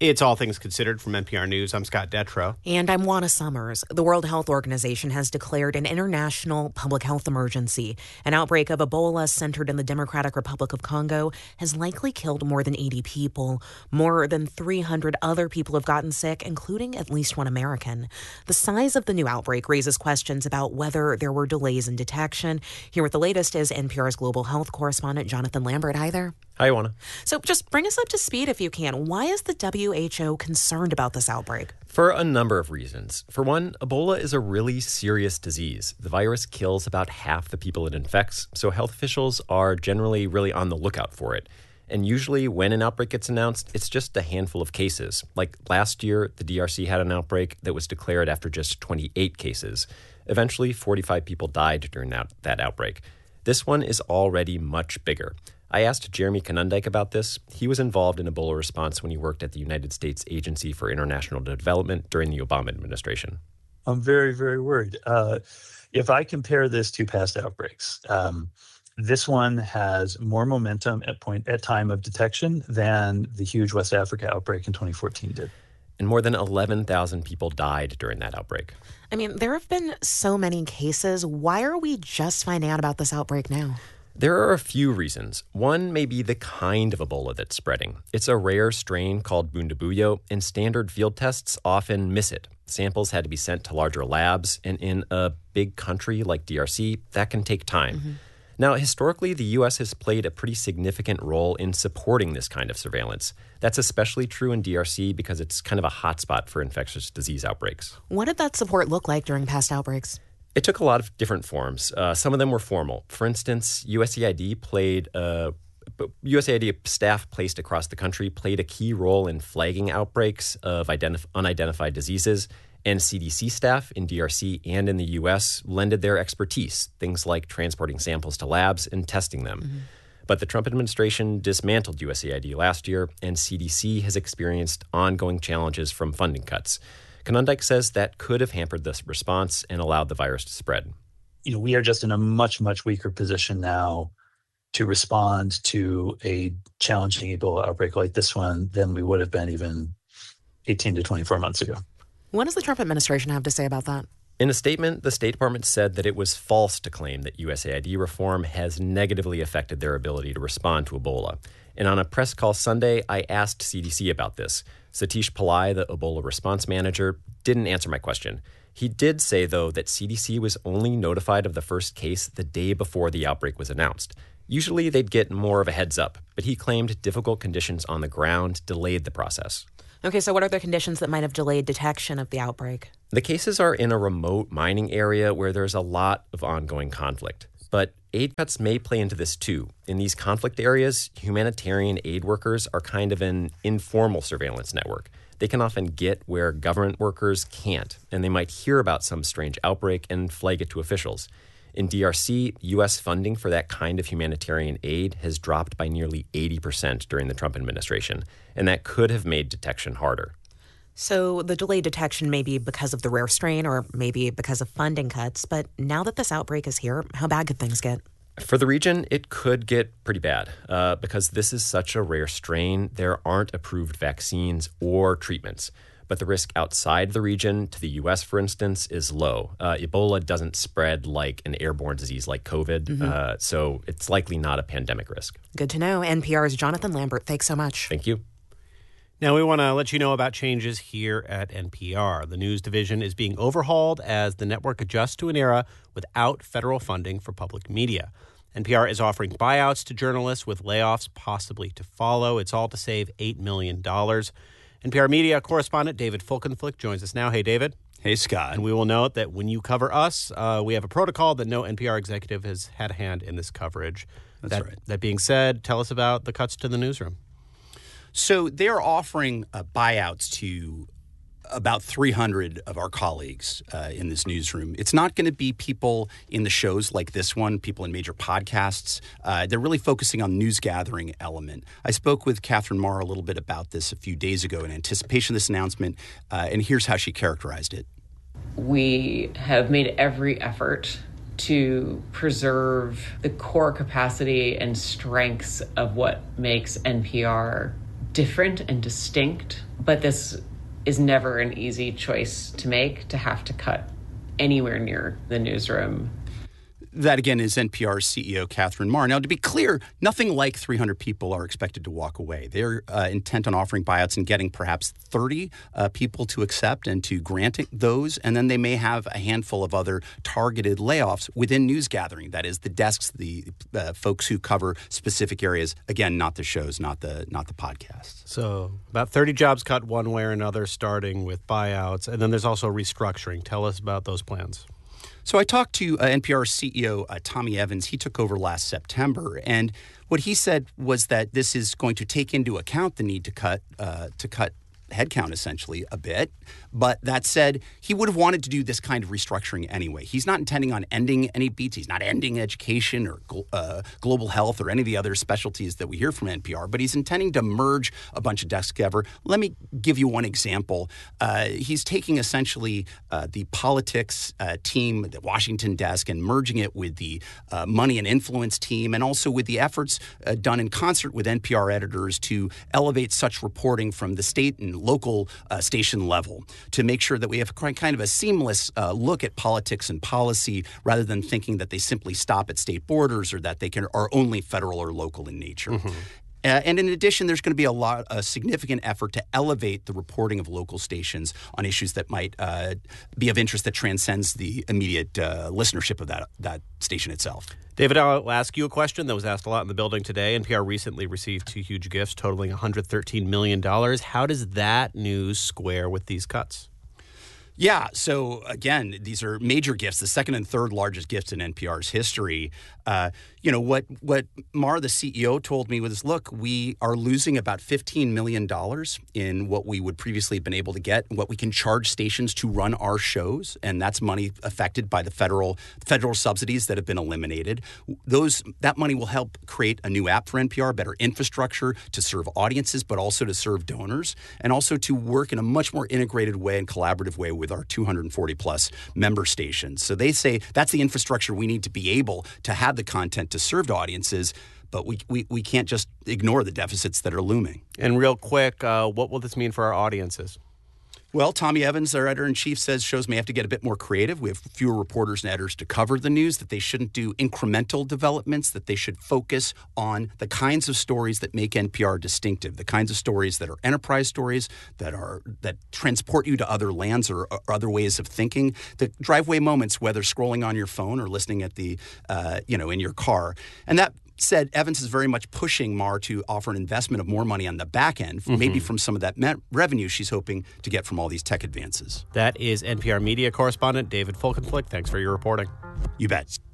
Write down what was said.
It's All Things Considered from NPR News. I'm Scott Detrow. And I'm Juana Summers. The World Health Organization has declared an international public health emergency. An outbreak of Ebola centered in the Democratic Republic of Congo has likely killed more than 80 people. More than 300 other people have gotten sick, including at least one American. The size of the new outbreak raises questions about whether there were delays in detection. Here with the latest is NPR's global health correspondent, Jonathan Lambert. Hi there. Hi, Juana. So just bring us up to speed if you can. Why is the WHO concerned about this outbreak? For a number of reasons. For one, Ebola is a really serious disease. The virus kills about half the people it infects, so health officials are generally really on the lookout for it. And usually when an outbreak gets announced, it's just a handful of cases. Like last year, the DRC had an outbreak that was declared after just 28 cases. Eventually, 45 people died during that outbreak. This one is already much bigger. I asked Jeremy Konyndyk about this. He was involved in Ebola response when he worked at the United States Agency for International Development during the Obama administration. I'm very, very worried. If I compare this to past outbreaks, this one has more momentum at time of detection than the huge West Africa outbreak in 2014 did. And more than 11,000 people died during that outbreak. I mean, there have been so many cases. Why are we just finding out about this outbreak now? There are a few reasons. One may be the kind of Ebola that's spreading. It's a rare strain called Bundibugyo, and standard field tests often miss it. Samples had to be sent to larger labs, and in a big country like DRC, that can take time. Mm-hmm. Now, historically, the U.S. has played a pretty significant role in supporting this kind of surveillance. That's especially true in DRC because it's kind of a hotspot for infectious disease outbreaks. What did that support look like during past outbreaks? It took a lot of different forms. Some of them were formal. For instance, USAID staff placed across the country played a key role in flagging outbreaks of unidentified diseases, and CDC staff in DRC and in the U.S. lended their expertise, things like transporting samples to labs and testing them. Mm-hmm. But the Trump administration dismantled USAID last year, and CDC has experienced ongoing challenges from funding cuts. Konyndyk says that could have hampered this response and allowed the virus to spread. We are just in a much, much weaker position now to respond to a challenging Ebola outbreak like this one than we would have been even 18 to 24 months ago. What does the Trump administration have to say about that? In a statement, the State Department said that it was false to claim that USAID reform has negatively affected their ability to respond to Ebola. And on a press call Sunday, I asked CDC about this. Satish Pillai, the Ebola response manager, didn't answer my question. He did say, though, that CDC was only notified of the first case the day before the outbreak was announced. Usually they'd get more of a heads up, but he claimed difficult conditions on the ground delayed the process. Okay, so what are the conditions that might have delayed detection of the outbreak? The cases are in a remote mining area where there's a lot of ongoing conflict. But aid cuts may play into this too. In these conflict areas, humanitarian aid workers are kind of an informal surveillance network. They can often get where government workers can't, and they might hear about some strange outbreak and flag it to officials. In DRC, U.S. funding for that kind of humanitarian aid has dropped by nearly 80% during the Trump administration, and that could have made detection harder. So the delayed detection may be because of the rare strain or maybe because of funding cuts, but now that this outbreak is here, how bad could things get? For the region, it could get pretty bad because this is such a rare strain. There aren't approved vaccines or treatments. But the risk outside the region, to the U.S., for instance, is low. Ebola doesn't spread like an airborne disease like COVID, so it's likely not a pandemic risk. Good to know. NPR's Jonathan Lambert, thanks so much. Thank you. Now, we want to let you know about changes here at NPR. The news division is being overhauled as the network adjusts to an era without federal funding for public media. NPR is offering buyouts to journalists with layoffs possibly to follow. It's all to save $8 million. NPR media correspondent David Folkenflik joins us now. Hey, David. Hey, Scott. And we will note that when you cover us, we have a protocol that no NPR executive has had a hand in this coverage. That's right. That being said, tell us about the cuts to the newsroom. So they're offering buyouts to about 300 of our colleagues in this newsroom. It's not going to be people in the shows like this one, people in major podcasts. They're really focusing on news gathering element. I spoke with Catherine Marr a little bit about this a few days ago in anticipation of this announcement, and here's how she characterized it. We have made every effort to preserve the core capacity and strengths of what makes NPR different and distinct, but this is never an easy choice to make, to have to cut anywhere near the newsroom. That, again, is NPR's CEO, Catherine Maher. Now, to be clear, nothing like 300 people are expected to walk away. They're intent on offering buyouts and getting perhaps 30 people to accept and to grant those. And then they may have a handful of other targeted layoffs within news gathering. That is, the desks, the folks who cover specific areas. Again, not the shows, not the podcasts. So about 30 jobs cut one way or another, starting with buyouts. And then there's also restructuring. Tell us about those plans. So I talked to NPR CEO Tommy Evans. He took over last September, and what he said was that this is going to take into account the need to cut headcount essentially a bit. But that said, he would have wanted to do this kind of restructuring anyway. He's not intending on ending any beats. He's not ending education or global health or any of the other specialties that we hear from NPR, but he's intending to merge a bunch of desks together. Let me give you one example. He's taking essentially the politics team, the Washington desk, and merging it with the money and influence team, and also with the efforts done in concert with NPR editors to elevate such reporting from the state and local station level to make sure that we have kind of a seamless look at politics and policy rather than thinking that they simply stop at state borders or that they are only federal or local in nature. Mm-hmm. And in addition, there's going to be a significant effort to elevate the reporting of local stations on issues that might be of interest that transcends the immediate listenership of that station itself. David, I'll ask you a question that was asked a lot in the building today. NPR recently received 2 huge gifts totaling $113 million. How does that news square with these cuts? Yeah. So again, these are major gifts, the second and third largest gifts in NPR's history. What Maher, the CEO, told me was, look, we are losing about $15 million in what we would previously have been able to get, what we can charge stations to run our shows. And that's money affected by the federal subsidies that have been eliminated. That money will help create a new app for NPR, better infrastructure to serve audiences, but also to serve donors, and also to work in a much more integrated way and collaborative way with our 240 plus member stations. So they say that's the infrastructure we need to be able to have the content to serve to audiences, but we can't just ignore the deficits that are looming. And real quick, what will this mean for our audiences? Well, Tommy Evans, our editor-in-chief, says shows may have to get a bit more creative. We have fewer reporters and editors to cover the news, that they shouldn't do incremental developments, that they should focus on the kinds of stories that make NPR distinctive, the kinds of stories that are enterprise stories, that transport you to other lands or other ways of thinking, the driveway moments, whether scrolling on your phone or listening at the, in your car. And that said, Evans is very much pushing Maher to offer an investment of more money on the back end, maybe from some of that revenue she's hoping to get from all these tech advances. That is NPR media correspondent David Folkenflik. Thanks for your reporting. You bet.